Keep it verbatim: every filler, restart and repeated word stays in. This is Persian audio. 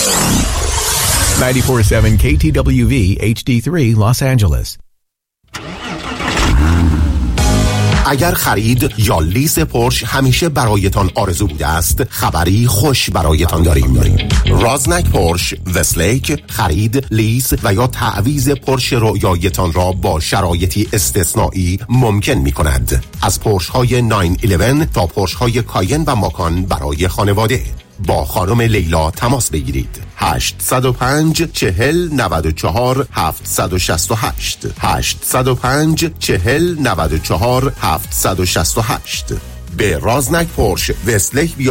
ninety-four point seven K T W V H D three Los Angeles. اگر خرید یا لیز پورش همیشه برایتان آرزو بوده است، خبری خوش برایتان داریم. رازنک پورش وستلیک خرید، لیز و یا تعویض پورش رویایتان را با شرایطی استثنایی ممکن می کند. از پورش های نه یازده تا پورش های کاین و ماکان برای خانواده. با خانم لیلا تماس بگیرید. هشت صفر پنج چهل نود و چهار هفتصد و شصت و هشت هشت صفر پنج چهل نود و چهار هفتصد و شصت و هشت. به رازنک پورش وستلیک